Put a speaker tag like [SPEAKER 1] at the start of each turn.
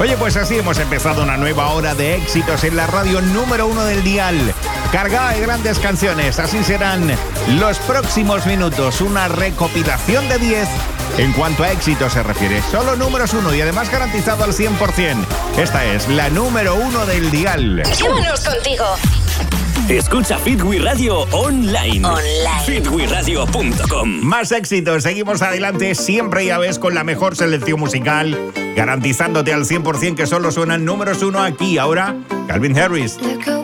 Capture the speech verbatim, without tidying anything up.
[SPEAKER 1] Oye, pues así hemos empezado una nueva hora de éxitos en la radio número uno del dial. Cargada de grandes canciones, así serán los próximos minutos. Una recopilación de diez en cuanto a éxitos se refiere. Solo números uno y además garantizado al cien por ciento. Esta es la número uno del dial.
[SPEAKER 2] Llévanos contigo.
[SPEAKER 3] Escucha Fit We Radio online.
[SPEAKER 2] Online.
[SPEAKER 3] fit we radio punto com.
[SPEAKER 1] Más éxitos, seguimos adelante, siempre ya ves, con la mejor selección musical, garantizándote al cien por ciento que solo suenan números uno aquí. Ahora, Calvin Harris.